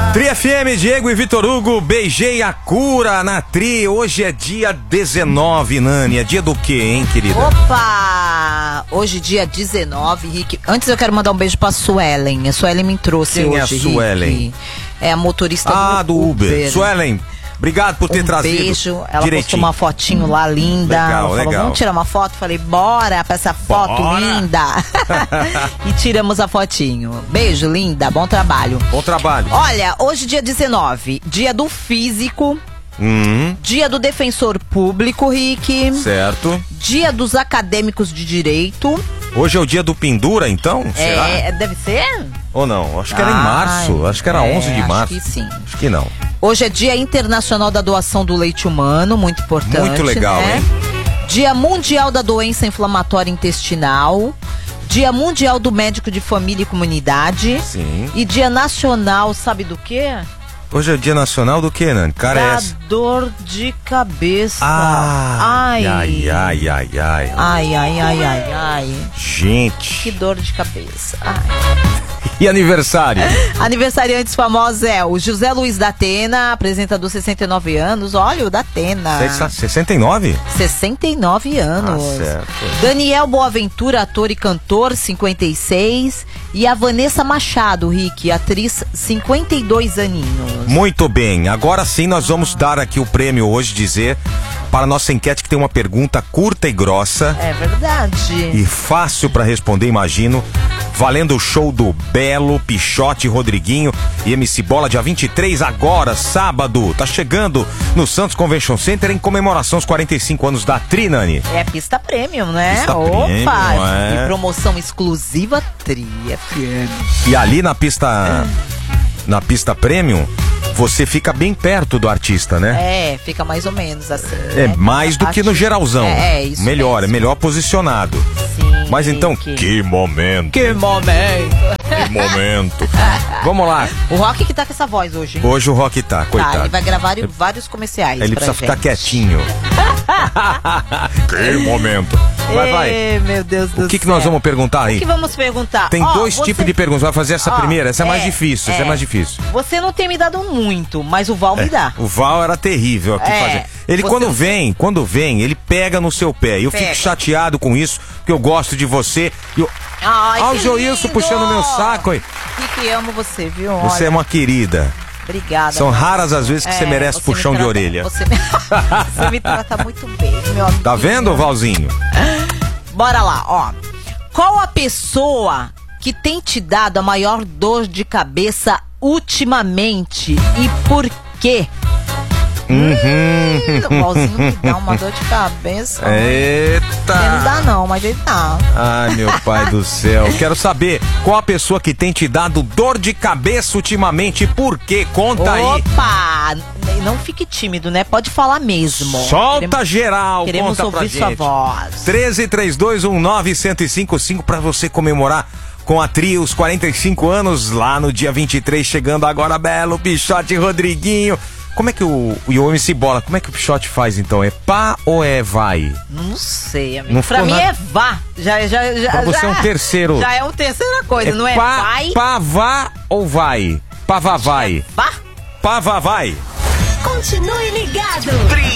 Tri FM, Diego e Vitor Hugo, beijei a cura na Tri. Hoje é dia 19, Nani. É dia do quê, hein, querida? Opa! Hoje dia 19, Rick. Antes eu quero mandar um beijo pra Suelen. A Suelen me trouxe hoje, Quem é a Suelen? Rick. É a motorista do Uber. Suelen, obrigado por ter trazido. Beijo. Ela direitinho. postou uma fotinho lá linda. Legal, falou, legal. vamos tirar uma foto? Falei, bora pra essa foto linda. E tiramos a fotinho. Beijo, linda. Bom trabalho. Bom trabalho. Olha, hoje dia 19, dia do físico. Dia do defensor público, Rick. Certo. Dia dos acadêmicos de direito. Hoje é o dia do pendura, então? Será? Deve ser? Ou não? Acho que era em março. Acho que era 11 de março. Acho que sim. Acho que não. Hoje é Dia Internacional da Doação do Leite Humano, muito importante. Muito legal, né? hein? Dia Mundial da Doença Inflamatória Intestinal. Dia Mundial do Médico de Família e Comunidade. Sim. E Dia Nacional, sabe do quê? Hoje é o dia nacional do quê, Nani? Da dor de cabeça. Ai, Gente. que dor de cabeça. Ai. E aniversário? Aniversariantes famosos é o José Luiz da Atena, apresentador, 69 anos. Olha, o da Atena. 69? 69 anos. Ah, certo. Daniel Boaventura, ator e cantor, 56. E a Vanessa Machado, Rick, atriz, 52 aninhos. Muito bem, agora sim nós vamos dar aqui o prêmio hoje, dizer para a nossa enquete que tem uma pergunta curta e grossa. É verdade. E fácil para responder, imagino. Valendo o show do Belo, Pichote, Rodriguinho e MC Bola, dia 23, agora, sábado. Tá chegando no Santos Convention Center em comemoração aos 45 anos da Tri, Nani. É pista premium, né? Pista Opa! premium, é. E promoção exclusiva Tri FM. E ali na pista premium, você fica bem perto do artista, né? É, fica mais ou menos assim. É né? mais do que no geralzão. É isso melhor, mesmo. é melhor posicionado. Sim. Mas então, que momento. Que momento. Que momento. Vamos lá. O Rock que tá com essa voz hoje, hein? Hoje o Rock tá, coitado. Tá, ele vai gravar vários comerciais. Ele precisa ficar quietinho. Que momento. Vai. Meu Deus do céu. O que nós vamos perguntar aí? O que vamos perguntar? Tem dois tipos de perguntas. Vai fazer essa primeira? Essa é mais difícil. Essa é mais difícil. Você não tem me dado muito, mas o Val me dá. O Val era terrível aqui fazer. Ele quando vem, ele pega no seu pé. E eu fico chateado com isso, porque eu gosto de você. Ai, o Joilson puxando meu saco aí. Que amo você, viu? Você é uma querida. Obrigada. São raras as vezes que você merece puxão de orelha. Você me trata muito bem, meu amigo. Tá vendo, Valzinho? Bora lá, ó. Qual a pessoa que tem te dado a maior dor de cabeça ultimamente e por quê? O Valzinho me dá uma dor de cabeça. Eita! Ele não dá não, mas ele dá. Ai, meu pai do céu. Quero saber qual a pessoa que tem te dado dor de cabeça ultimamente e por quê? Conta aí. Opa! Não fique tímido, né? Pode falar mesmo. Solta geral, queremos conta pra ouvir sua gente. voz. 1332191055 pra você comemorar com a Tri os 45 anos lá no dia 23, chegando agora Belo, Pichote e Rodriguinho. Como é que o MC Bola, como é que o Pichote faz então? É pá ou é vai? Não sei, amigo. Não pra mim é vá. Pra você é um terceiro. Já é uma terceira coisa, não é vai? Pá, vá ou vai? Pá, vá, vai. Vá. Pá, vá, vai. Continue ligado.